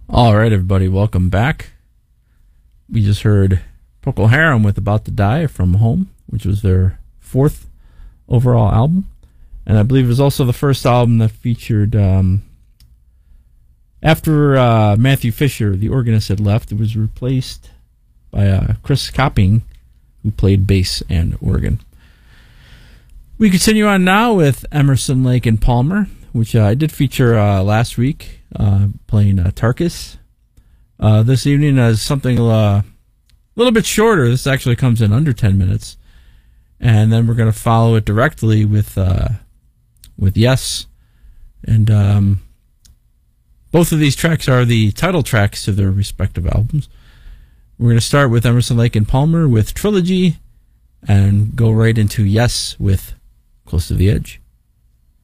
All right, everybody, welcome back. We just heard Procol Harum with About to Die from Home, which was their fourth overall album. And I believe it was also the first album that featured, after Matthew Fisher, the organist, had left, it was replaced by Chris Copping, who played bass and organ. We continue on now with Emerson, Lake and Palmer, which I did feature last week, playing Tarkus. This evening is something a little bit shorter. This actually comes in under 10 minutes. And then we're going to follow it directly with Yes. And both of these tracks are the title tracks to their respective albums. We're going to start with Emerson, Lake and Palmer with Trilogy and go right into Yes with Close to the Edge.